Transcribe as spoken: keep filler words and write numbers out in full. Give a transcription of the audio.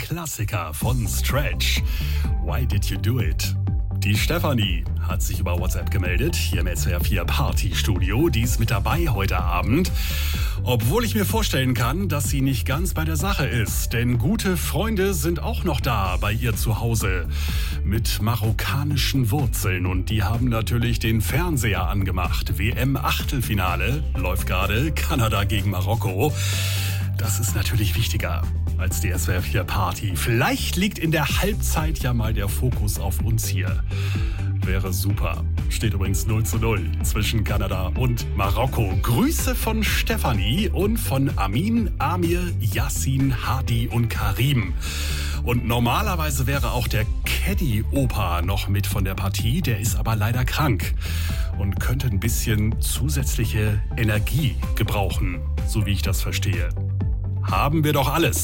Klassiker von Stretch. Why Did You Do It? Die Stefanie hat sich über WhatsApp gemeldet, hier im S W R vier Partystudio. Die ist mit dabei heute Abend. Obwohl ich mir vorstellen kann, dass sie nicht ganz bei der Sache ist. Denn gute Freunde sind auch noch da bei ihr zu Hause. Mit marokkanischen Wurzeln. Und die haben natürlich den Fernseher angemacht. W M-Achtelfinale läuft gerade. Kanada gegen Marokko. Das ist natürlich wichtiger als die S W R vier Party. Vielleicht liegt in der Halbzeit ja mal der Fokus auf uns hier. Wäre super. Steht übrigens null zu null zwischen Kanada und Marokko. Grüße von Stefanie und von Amin, Amir, Yassin, Hadi und Karim. Und normalerweise wäre auch der Caddy-Opa noch mit von der Partie. Der ist aber leider krank und könnte ein bisschen zusätzliche Energie gebrauchen, so wie ich das verstehe. Haben wir doch alles.